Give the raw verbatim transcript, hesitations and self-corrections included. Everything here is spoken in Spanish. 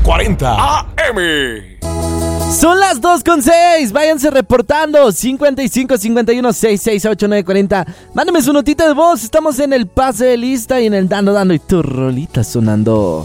cuarenta A M. Son las dos con seis. Váyanse reportando. cincuenta y cinco, cincuenta y uno, sesenta y seis, ochenta y nueve, cuarenta. Mándame su notita de voz. Estamos en el pase de lista y en el dando, dando y tu rolita sonando.